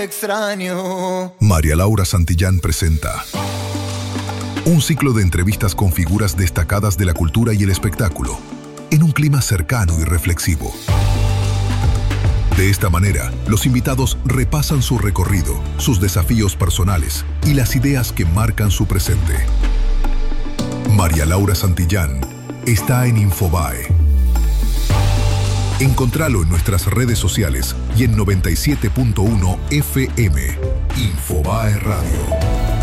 extraño. María Laura Santillán presenta un ciclo de entrevistas con figuras destacadas de la cultura y el espectáculo, en un clima cercano y reflexivo. De esta manera, los invitados repasan su recorrido, sus desafíos personales y las ideas que marcan su presente. María Laura Santillán está en Infobae. Encontralo en nuestras redes sociales y en 97.1 FM. Infobae Radio.